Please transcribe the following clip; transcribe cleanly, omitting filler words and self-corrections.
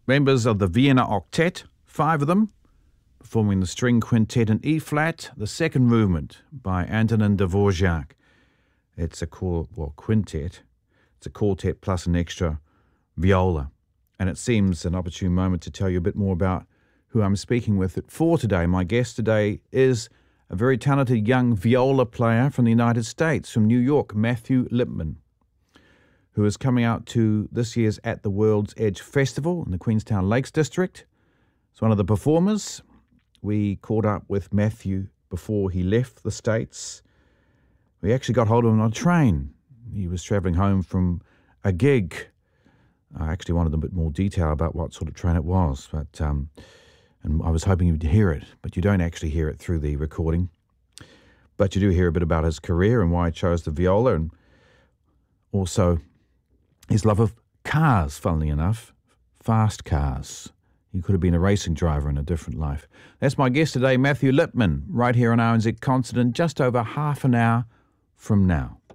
members of the Vienna Octet, 5 of them, performing the string quintet in E-flat, the second movement by Antonin Dvorak. It's a quintet. It's a quartet plus an extra viola. And it seems an opportune moment to tell you a bit more about who I'm speaking with for today. My guest today is a very talented young viola player from the United States, from New York, Matthew Lipman, who is coming out to this year's At the World's Edge Festival in the Queenstown Lakes District. It's one of the performers. We caught up with Matthew before he left the States. We actually got hold of him on a train. He was travelling home from a gig. I actually wanted a bit more detail about what sort of train it was, but and I was hoping you'd hear it, but you don't actually hear it through the recording. But you do hear a bit about his career and why he chose the viola, and also his love of cars, funnily enough, fast cars. He could have been a racing driver in a different life. That's my guest today, Matthew Lipman, right here on RNZ Concert in just over half an hour from now.